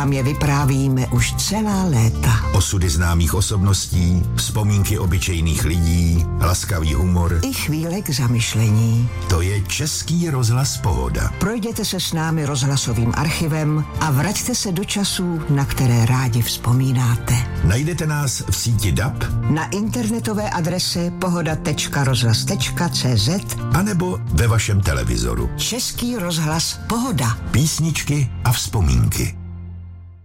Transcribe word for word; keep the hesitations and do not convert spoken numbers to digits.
Tam je vyprávíme už celá léta. Osudy známých osobností, vzpomínky obyčejných lidí, laskavý humor I chvíle k zamyšlení. To je Český rozhlas Pohoda. Projděte se s námi rozhlasovým archivem a vraťte se do časů, na které rádi vzpomínáte. Najdete nás v síti D A B, na internetové adrese pohoda tečka rozhlas tečka cé zet anebo ve vašem televizoru. Český rozhlas Pohoda. Písničky a vzpomínky.